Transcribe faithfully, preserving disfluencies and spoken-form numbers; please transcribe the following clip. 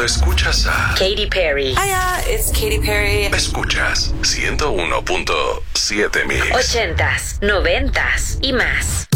escuchas a Katy Perry. Hiya, it's Katy Perry. Escuchas ciento uno punto siete Mix. Ochentas, noventas y más.